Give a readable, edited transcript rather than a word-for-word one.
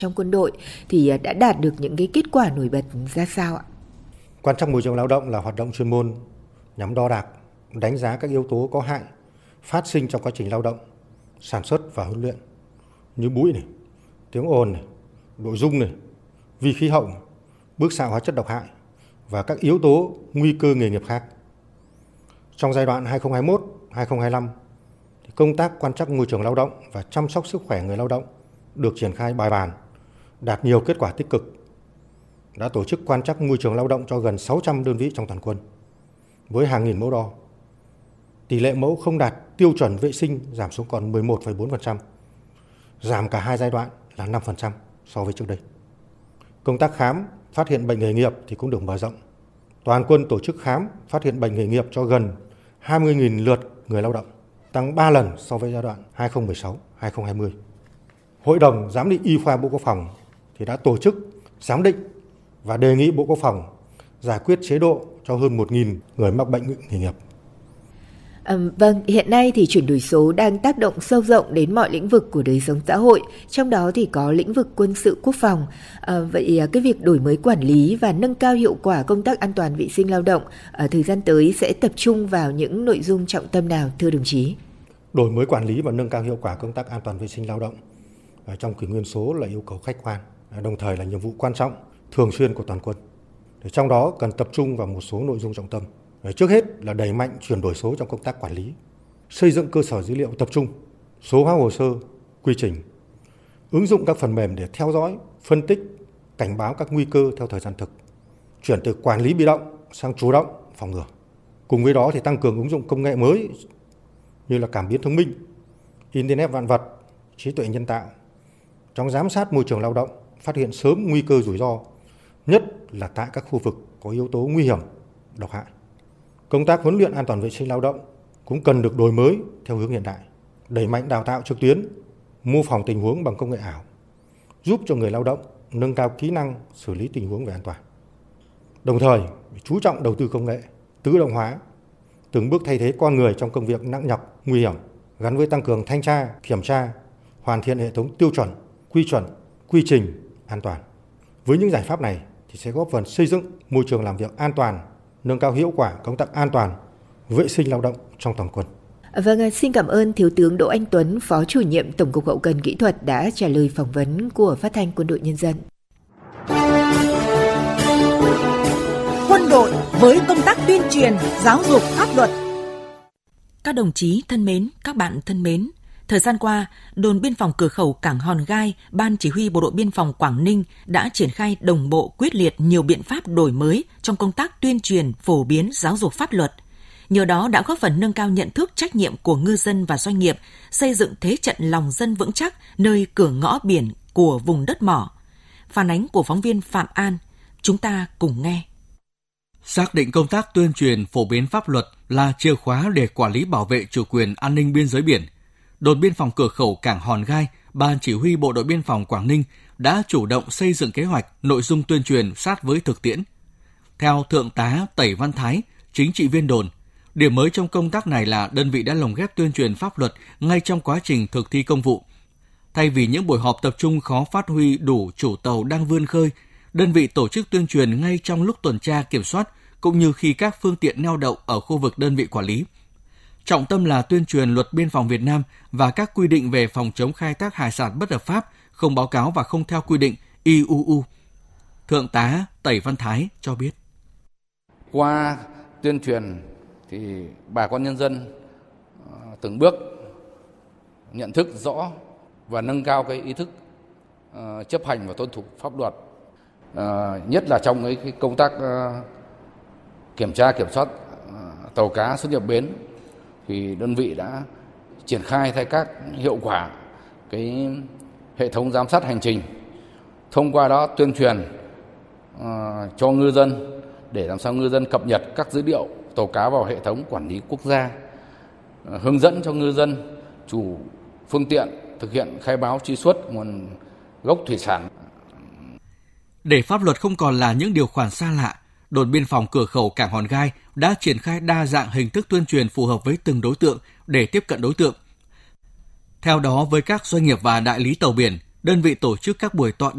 trong quân đội thì đã đạt được những cái kết quả nổi bật ra sao ạ? Quan trắc môi trường lao động là hoạt động chuyên môn nhằm đo đạc, đánh giá các yếu tố có hại phát sinh trong quá trình lao động, sản xuất và huấn luyện như bụi này, tiếng ồn này, độ rung này, vi khí hậu, bức xạ hóa chất độc hại và các yếu tố nguy cơ nghề nghiệp khác. Trong giai đoạn 2021-2025, công tác quan trắc môi trường lao động và chăm sóc sức khỏe người lao động được triển khai bài bản, đạt nhiều kết quả tích cực. Đã tổ chức quan trắc môi trường lao động cho gần 600 đơn vị trong toàn quân, với hàng nghìn mẫu đo. Tỷ lệ mẫu không đạt tiêu chuẩn vệ sinh giảm xuống còn 11,4%, giảm cả hai giai đoạn là 5% so với trước đây. Công tác khám, phát hiện bệnh nghề nghiệp thì cũng được mở rộng. Toàn quân tổ chức khám, phát hiện bệnh nghề nghiệp cho gần 20.000 lượt người lao động, tăng 3 lần so với giai đoạn 2016-2020. Hội đồng Giám định Y khoa Bộ Quốc phòng thì đã tổ chức giám định và đề nghị Bộ Quốc phòng giải quyết chế độ cho hơn 1.000 người mắc bệnh nghề nghiệp. Vâng, hiện nay thì chuyển đổi số đang tác động sâu rộng đến mọi lĩnh vực của đời sống xã hội, trong đó thì có lĩnh vực quân sự quốc phòng. Vậy cái việc đổi mới quản lý và nâng cao hiệu quả công tác an toàn vệ sinh lao động ở thời gian tới sẽ tập trung vào những nội dung trọng tâm nào thưa đồng chí? Đổi mới quản lý và nâng cao hiệu quả công tác an toàn vệ sinh lao động trong kỷ nguyên số là yêu cầu khách quan, đồng thời là nhiệm vụ quan trọng, thường xuyên của toàn quân. Trong đó cần tập trung vào một số nội dung trọng tâm. Trước hết là đẩy mạnh chuyển đổi số trong công tác quản lý, xây dựng cơ sở dữ liệu tập trung, số hóa hồ sơ, quy trình, ứng dụng các phần mềm để theo dõi, phân tích, cảnh báo các nguy cơ theo thời gian thực, chuyển từ quản lý bị động sang chủ động, phòng ngừa. Cùng với đó thì tăng cường ứng dụng công nghệ mới như là cảm biến thông minh, Internet vạn vật, trí tuệ nhân tạo trong giám sát môi trường lao động, phát hiện sớm nguy cơ rủi ro, nhất là tại các khu vực có yếu tố nguy hiểm, độc hại. Công tác huấn luyện an toàn vệ sinh lao động cũng cần được đổi mới theo hướng hiện đại, đẩy mạnh đào tạo trực tuyến, mô phỏng tình huống bằng công nghệ ảo, giúp cho người lao động nâng cao kỹ năng xử lý tình huống về an toàn. Đồng thời, chú trọng đầu tư công nghệ, tự động hóa, từng bước thay thế con người trong công việc nặng nhọc, nguy hiểm, gắn với tăng cường thanh tra, kiểm tra, hoàn thiện hệ thống tiêu chuẩn, quy trình an toàn. Với những giải pháp này thì sẽ góp phần xây dựng môi trường làm việc an toàn, nâng cao hiệu quả công tác an toàn, vệ sinh lao động trong toàn quân. Vâng, xin cảm ơn Thiếu tướng Đỗ Anh Tuấn, Phó Chủ nhiệm Tổng cục Hậu cần Kỹ thuật đã trả lời phỏng vấn của Phát thanh Quân đội Nhân dân. Quân đội với công tác tuyên truyền, giáo dục pháp luật. Các đồng chí thân mến, các bạn thân mến, thời gian qua, đồn biên phòng cửa khẩu Cảng Hòn Gai, Ban Chỉ huy Bộ đội Biên phòng Quảng Ninh đã triển khai đồng bộ quyết liệt nhiều biện pháp đổi mới trong công tác tuyên truyền, phổ biến giáo dục pháp luật. Nhờ đó đã góp phần nâng cao nhận thức trách nhiệm của ngư dân và doanh nghiệp, xây dựng thế trận lòng dân vững chắc nơi cửa ngõ biển của vùng đất mỏ. Phản ánh của phóng viên Phạm An, chúng ta cùng nghe. Xác định công tác tuyên truyền, phổ biến pháp luật là chìa khóa để quản lý bảo vệ chủ quyền an ninh biên giới biển. Đồn biên phòng cửa khẩu Cảng Hòn Gai, Ban Chỉ huy Bộ đội Biên phòng Quảng Ninh đã chủ động xây dựng kế hoạch, nội dung tuyên truyền sát với thực tiễn. Theo Thượng tá Tẩy Văn Thái, chính trị viên đồn, điểm mới trong công tác này là đơn vị đã lồng ghép tuyên truyền pháp luật ngay trong quá trình thực thi công vụ. Thay vì những buổi họp tập trung khó phát huy đủ chủ tàu đang vươn khơi, đơn vị tổ chức tuyên truyền ngay trong lúc tuần tra kiểm soát cũng như khi các phương tiện neo đậu ở khu vực đơn vị quản lý. Trọng tâm là tuyên truyền luật biên phòng Việt Nam và các quy định về phòng chống khai thác hải sản bất hợp pháp, không báo cáo và không theo quy định IUU. Thượng tá Tẩy Văn Thái cho biết. Qua tuyên truyền thì bà con nhân dân từng bước nhận thức rõ và nâng cao cái ý thức chấp hành và tuân thủ pháp luật, nhất là trong cái công tác kiểm tra kiểm soát tàu cá xuất nhập bến, thì đơn vị đã triển khai khai thác hiệu quả cái hệ thống giám sát hành trình, thông qua đó tuyên truyền cho ngư dân để làm sao ngư dân cập nhật các dữ liệu tàu cá vào hệ thống quản lý quốc gia, hướng dẫn cho ngư dân chủ phương tiện thực hiện khai báo truy xuất nguồn gốc thủy sản. Để pháp luật không còn là những điều khoản xa lạ, đồn biên phòng cửa khẩu Cảng Hòn Gai đã triển khai đa dạng hình thức tuyên truyền phù hợp với từng đối tượng để tiếp cận đối tượng. Theo đó, với các doanh nghiệp và đại lý tàu biển, đơn vị tổ chức các buổi tọa